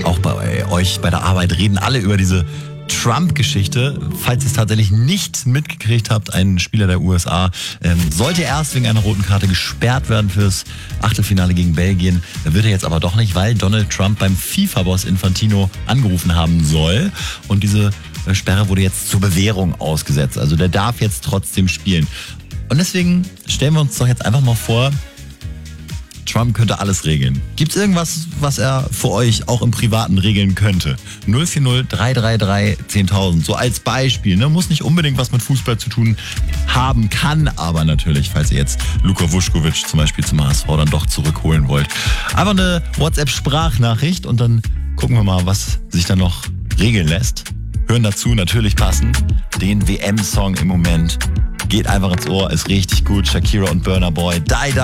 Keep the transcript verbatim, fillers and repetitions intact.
Auch bei euch bei der Arbeit reden alle über diese Trump-Geschichte. Falls ihr es tatsächlich nicht mitgekriegt habt, ein Spieler der U S A ähm, sollte erst wegen einer roten Karte gesperrt werden fürs Achtelfinale gegen Belgien. Da wird er jetzt aber doch nicht, weil Donald Trump beim FIFA-Boss Infantino angerufen haben soll. Und diese äh, Sperre wurde jetzt zur Bewährung ausgesetzt. Also der darf jetzt trotzdem spielen. Und deswegen stellen wir uns doch jetzt einfach mal vor, Trump könnte alles regeln. Gibt es irgendwas, was er für euch auch im Privaten regeln könnte? null vier null drei drei drei zehntausend. So als Beispiel. Ne? Muss nicht unbedingt was mit Fußball zu tun haben, kann aber natürlich, falls ihr jetzt Luka Vuskovic zum Beispiel zum H S V dann doch zurückholen wollt. Einfach eine WhatsApp-Sprachnachricht und dann gucken wir mal, was sich dann noch regeln lässt. Hören dazu natürlich passend den W M-Song im Moment. Geht einfach ins Ohr, ist richtig gut. Shakira und Burna Boy. Die, die.